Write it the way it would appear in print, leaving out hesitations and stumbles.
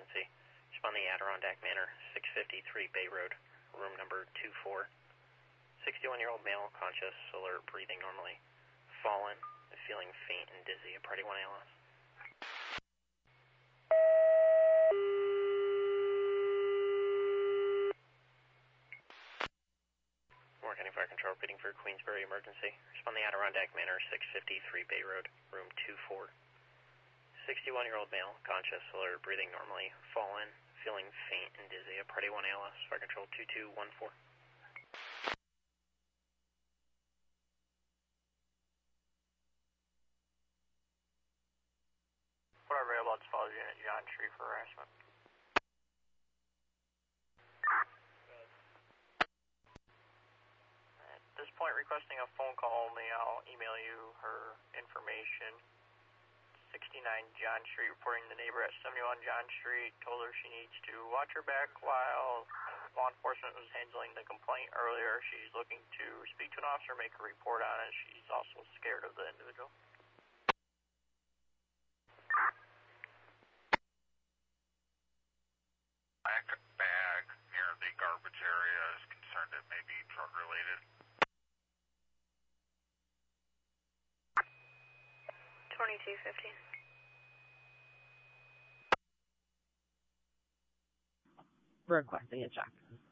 emergency. Respond the Adirondack Manor, 653 Bay Road, room number 24. 61-year-old male, conscious, alert, breathing normally. Fallen, feeling faint and dizzy. A Party 1 ALS. Moore County Fire Control repeating for Queensbury emergency. Respond the Adirondack Manor, 653 Bay Road, room 24. 61-year-old male, conscious, alert, breathing normally. Fallen, feeling faint and dizzy. A Party 1 ALS. Fire Control 2214. What are available at Falls Unit John Street for harassment? At this point, requesting a phone call only. I'll email you her information. 69 John Street, reporting the neighbor at 71 John Street. Told her she needs to watch her back while law enforcement was handling the complaint earlier. She's looking to speak to an officer, make a report on it. She's also scared of the individual. Black bag near the garbage area is concerned it may be drug related. 2250. Requesting a check.